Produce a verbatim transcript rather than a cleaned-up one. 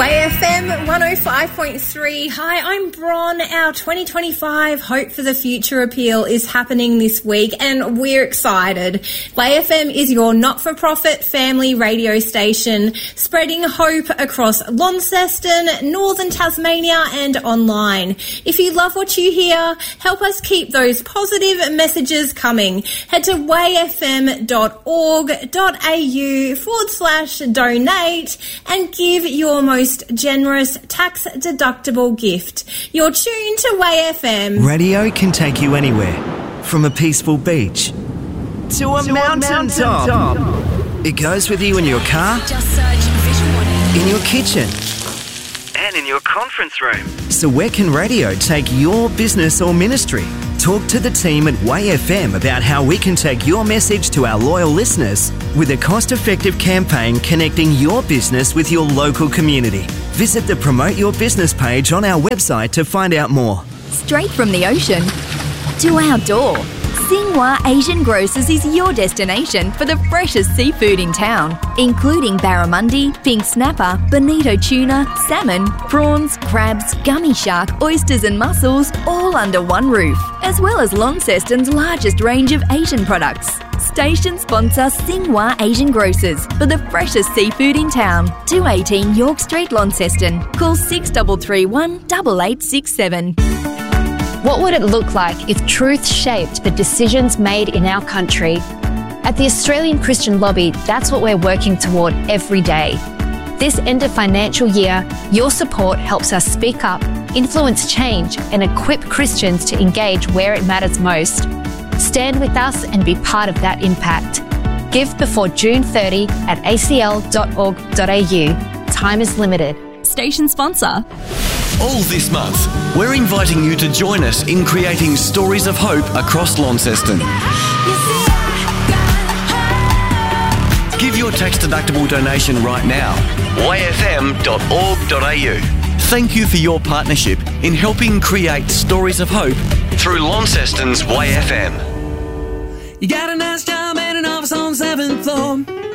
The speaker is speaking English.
Way F M one oh five point three. Hi, I'm Bron. Our twenty twenty-five Hope for the Future appeal is happening this week and we're excited. Way F M is your not-for-profit family radio station spreading hope across Launceston, Northern Tasmania and online. If you love what you hear, help us keep those positive messages coming. Head to wayfm.org.au forward slash donate and give your most generous tax-deductible gift. You're tuned to Way F M. Radio can take you anywhere, from a peaceful beach to a to mountain, a mountain top. top. It goes with you in your car, Just search Vision One. in your kitchen, And in your conference room. So where can radio take your business or ministry? Talk to the team at Way F M about how we can take your message to our loyal listeners with a cost-effective campaign connecting your business with your local community. Visit the Promote Your Business page on our website to find out more. Straight from the ocean to our door, Xinhua Asian Grocers is your destination for the freshest seafood in town, including barramundi, pink snapper, bonito tuna, salmon, prawns, crabs, gummy shark, oysters and mussels, all under one roof, as well as Launceston's largest range of Asian products. Station sponsor Xinhua Asian Grocers for the freshest seafood in town. two eighteen York Street, Launceston. Call six three three one, eight eight six seven. What would it look like if truth shaped the decisions made in our country? At the Australian Christian Lobby, that's what we're working toward every day. This end of financial year, your support helps us speak up, influence change, and equip Christians to engage where it matters most. Stand with us and be part of that impact. Give before June thirtieth at a c l dot org dot a u. Time is limited. Station sponsor. All this month, we're inviting you to join us in creating stories of hope across Launceston. Give your tax-deductible donation right now. way f m dot org dot a u. Thank you for your partnership in helping create stories of hope through Launceston's Way F M. You got a nice job and an office on the seventh floor.